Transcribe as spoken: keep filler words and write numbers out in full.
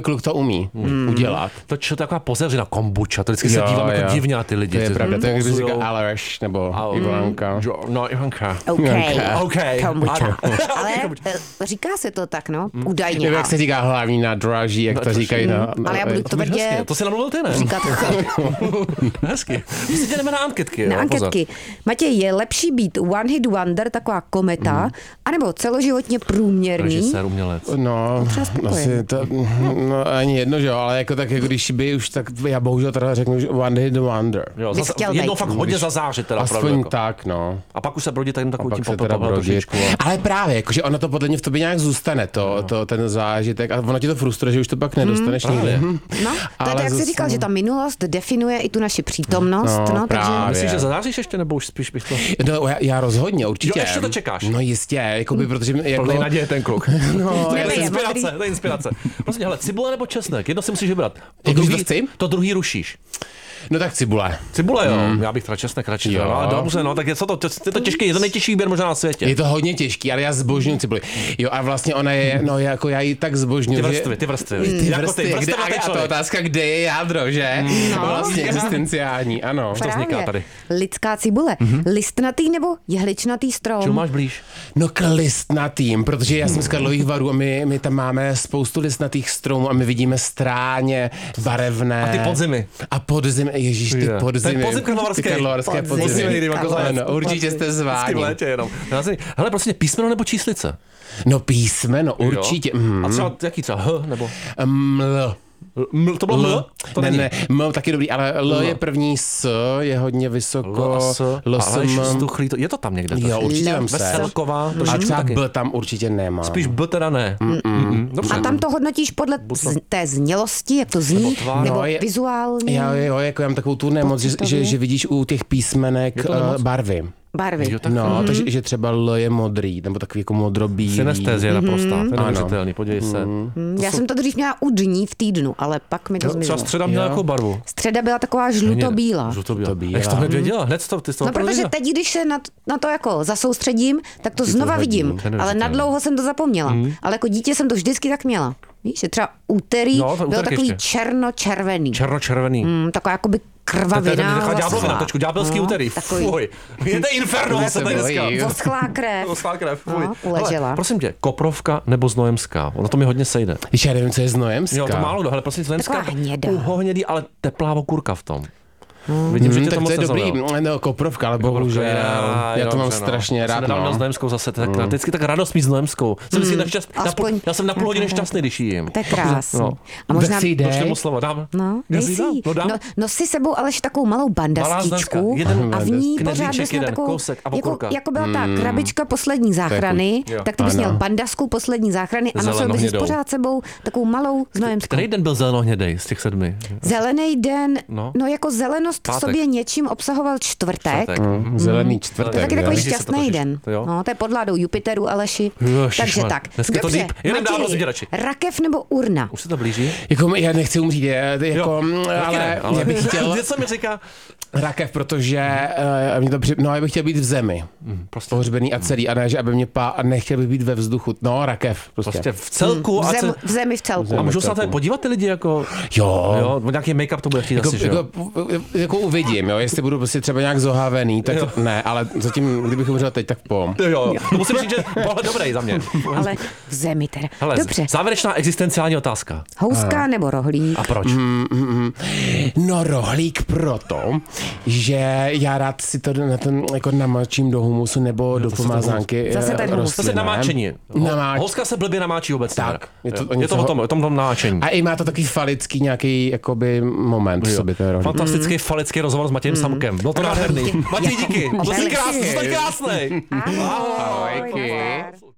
kluk to umí mm. udělat. To je taková pozeřina kombucha, to vždycky se dívám jo. jako divně na ty lidi. To je pravda, to je jak říká Aleš nebo Al, Ivanka. Mm, no, Ivanka. OK, okay. kombucha. Ale říká se to tak, no, údajně. Nebo jak se říká hlavní nádraží, jak to říkají na... Ale já budu tvrdě... To si namluvil ty, ne? Říkat hezky. My si jdeme na anketky. Na anketky. Matěj, je lepší být one hit wonder, taková kometa, anebo celoživotně průměrný? Režisér, umělec. No, asi to, no, ani jedno, že jo, ale jako tak, jako když by už, tak já bohužel teda řeknu, že one hit wonder. Jo, zase, jednou fakt hodně zazářit teda. Aspoň pravdu, jako. tak, no. A pak už se brodí tak takovou tím popapem trošičku. Ale právě, jakože ono to podle mě v tobě nějak zůstane, to, no. to, ten zážitek, a ono ti to frustruje, že už to pak nedostaneš hmm, nikdy. No, to je tak, jak jsi říkal, že ta minulost definuje i tu naši přítomnost, no, no, takže... Myslíš, že zazáříš ještě, nebo už spíš bych to... No, já, já rozhodně, určitě. Jo, ještě to čekáš. No jistě, jakoby, protože... Jako... Plnej naděje ten kluk. No, to je inspirace, to je inspirace. Prostě, hele, cibule nebo česnek, jedno si musíš vybrat. To, jako druhý, to, to druhý rušíš. No tak cibule. Cibule, jo. Mm. Já bych teda česnek radši. Jo. No, dobře, no, tak je, co to, je to těžké, je to nejtěžší výběr možná na světě. Je to hodně těžký, ale já zbožňuji cibuli. Jo, a vlastně ona je, no jako já ji tak zbožňuji, ty vrstvy, ty vrstvy, ty vrstvy, jako ty vrstvy, kde, a to otázka, kde je jádro, že? No. Vlastně existenciální, ano. To vzniká tady. Lidská cibule. Mm-hmm. Listnatý nebo jehličnatý strom? Čemu máš blíž? No k listnatým, protože já jsem z Karlových Varů a my, my tam máme spoustu listnatých stromů a my vidíme stráně barevné. A ty podzimy. A podzimy, ježíš, ty yeah. podzimy. Podzim karlovarský. Ty karlovarské podzimy. No, určitě jste zváni. Hele, prostě písmeno nebo číslice? No písmeno, určitě. Mm. A třeba, jaký třeba H nebo? Ml. M, to bylo L? To ne, ne, M taky dobrý, ale L, L je první S, je hodně vysoko. L a S, L, ale stuchlý, to, je to tam někde? Jo, určitě tam se. Veselková. A třeba B tam určitě nemá. Spíš B teda ne. Mm, mm. Dobře. A tam to hodnotíš podle z, té znělosti, jak to zní, nebo, nebo no, je, vizuálně? Já jo, jako já mám takovou tu nemoc, že, že, že vidíš u těch písmenek uh, barvy. Barvy. Jo, tak, no, mm-hmm. takže že třeba L je modrý, nebo takový jako modrobílý. Synestézie mm-hmm. naprostá, to je neuvěřitelný, podívej se. Mm-hmm. Já jsou... jsem to dřív měla u dní v týdnu, ale pak mi to jo, zmizelo. Třeba středa měla jakou barvu? Středa byla taková žlutobílá. Žlutobílá. Jak jsi to hned věděla? Hned to, ty jsi to no, protože teď, když se na to, na to jako zasoustředím, tak to ty znova to vidím, ale nadlouho jsem to zapomněla. Mm. Ale jako dítě jsem to vždycky tak měla. Víš, že třeba úterý no, byl takový ještě. černočervený. Černočervený. Mm, taková jakoby krvavina. Taková ďáblovina, točku, ďábelský no, úterý. Fuj. Je to inferno, se tady dneska. Voschlá krev. Voschlá krev, fuj. No, uležela. Hele, prosím tě, Koprovka nebo Znojemská? Ono to mi hodně sejde. Víš, já nevím, co je Znojemská. Jo, to málo, hele, prosím, Znojemská. Taková hnědá. Uhohnědý, ale teplá okurka v tom. Hmm. Vidím, že tě to, to moc je dobrý, no, Koprovka, ale bohužel, já, já to mám no. strašně rád. Já jsem na Znojemskou zase, tak, mm. vždycky tak radost mít Znojemskou. Jsem mm. šťast, Aspoň, já jsem na půl hodiny šťastný, když jí jim. To je krásný. No. A možná... Došli mu slovo, dám. No, nejsi. No, no, nosi sebou ale takovou malou bandastičku a v ní pořád bys měl takovou, jako, jako byla ta krabička poslední záchrany, tak ty bys měl bandasku poslední záchrany a nosil bys pořád sebou takovou malou Znojemskou. Který den byl zelenohnědej z těch sedmi? Zelený den, no jako zelenost v sobě čím obsahoval čtvrtek. čtvrtek. Mm, zelený čtvrtek. To je taky takový šťastný den. No, to je pod vládou Jupiteru, Aleši. Jožiš, takže man. tak. Dneska dobře, Matěj, rakev nebo urna? Už se to blíží? Jako, já nechci umřít, jako, jo, ale, ne, ale já bych chtěl... Co mi říká? Rakev, protože uh, mě to při... no, já bych chtěl být v zemi. Mm, prostě. Pohřbený a celý, a ne, že aby mě pá... a nechtěl bych být ve vzduchu. No, rakev. Prostě, prostě v celku. Mm, v, zem, a v zemi v celku. A můžou se na to podívat ty lidi jako... Jo. Jo, nějaký make-up to bude chtít jako, asi, že jo? Jako, jako uvidím, jo, jestli budu prostě třeba nějak zohavený, tak jo. ne, ale zatím, kdybych umřel teď, tak pom. Jo, jo. To musím říct, že pohled dobrý za mě. Ale v zemi teda. Hele, dobře. Závěrečná existenciální otázka. Houska a. nebo rohlík? A proč? Mm, mm, mm. No rohlík proto, že já rád si to na ten jako namačím do humusu nebo do pomazánky. Zase ten humus. Zase namáčení. Namáč... Houska se blbě namáčí obecně. Tak. Je to, je to o tom, o tom namáčení. A i má to takový falický nějaký jakoby moment v sobě. Fantastický mm. falický rozhovor s Matějem mm. Samkem. No to nádherný. Matěj, díky. To jsi krásný, to jsi krásný. Ahoj. Ahoj.